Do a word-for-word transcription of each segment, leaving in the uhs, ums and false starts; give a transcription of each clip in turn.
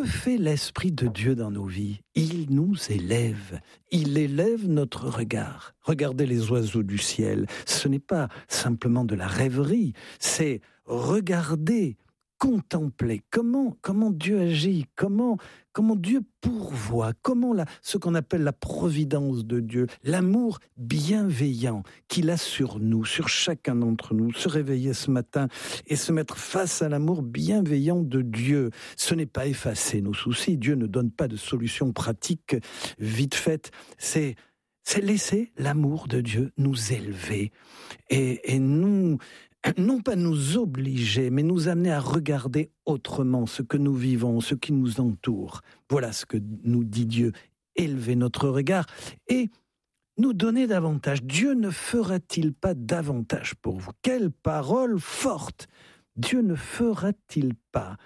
fait l'Esprit de Dieu dans nos vies? Il nous élève, il élève notre regard. Regardez les oiseaux du ciel, ce n'est pas simplement de la rêverie, c'est regarder, contempler comment, comment Dieu agit, comment, comment Dieu pourvoit, comment la, ce qu'on appelle la providence de Dieu, l'amour bienveillant qu'il a sur nous, sur chacun d'entre nous, se réveiller ce matin et se mettre face à l'amour bienveillant de Dieu. Ce n'est pas effacer nos soucis, Dieu ne donne pas de solution pratique vite faite, c'est, c'est laisser l'amour de Dieu nous élever et, et nous... non pas nous obliger, mais nous amener à regarder autrement ce que nous vivons, ce qui nous entoure. Voilà ce que nous dit Dieu, élever notre regard et nous donner davantage. Dieu ne fera-t-il pas davantage pour vous? Quelle parole forte! Dieu ne fera-t-il pas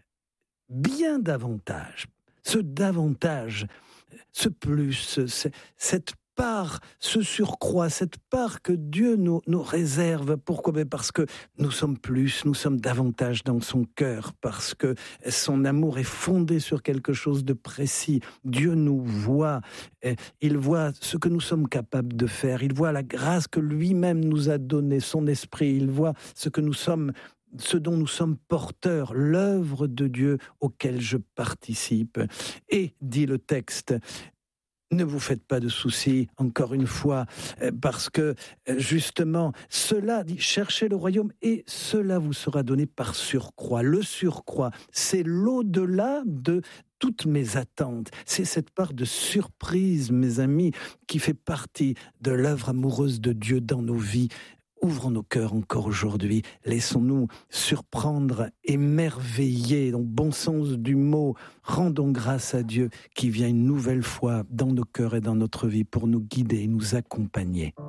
bien davantage? Ce davantage, ce plus, ce, cette part, ce surcroît, cette part que Dieu nous, nous réserve. Pourquoi? Parce que nous sommes plus, nous sommes davantage dans son cœur, parce que son amour est fondé sur quelque chose de précis. Dieu nous voit, il voit ce que nous sommes capables de faire, il voit la grâce que lui-même nous a donnée, son esprit, il voit ce que nous sommes, ce dont nous sommes porteurs, l'œuvre de Dieu auquel je participe. Et, dit le texte, ne vous faites pas de soucis, encore une fois, parce que, justement, cela dit, cherchez le royaume et cela vous sera donné par surcroît. Le surcroît, c'est l'au-delà de toutes mes attentes. C'est cette part de surprise, mes amis, qui fait partie de l'œuvre amoureuse de Dieu dans nos vies. Ouvrons nos cœurs encore aujourd'hui, laissons-nous surprendre, émerveiller, dans le bon sens du mot. Rendons grâce à Dieu qui vient une nouvelle fois dans nos cœurs et dans notre vie pour nous guider et nous accompagner.